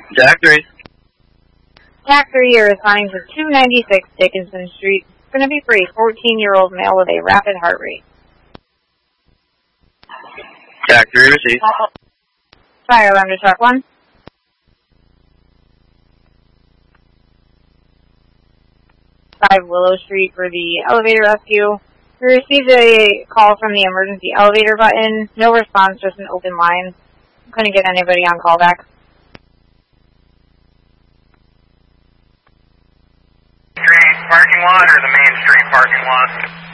Jack 3. Jack 3, you're responding to 296 Dickinson Street. It's going to be for a 14-year-old male with a rapid heart rate. Jack 3 received. Fire alarm to truck 1. Willow Street for the elevator rescue. We received a call from the emergency elevator button. No response, just an open line. Couldn't get anybody on callback. Street parking lot or the Main Street parking lot?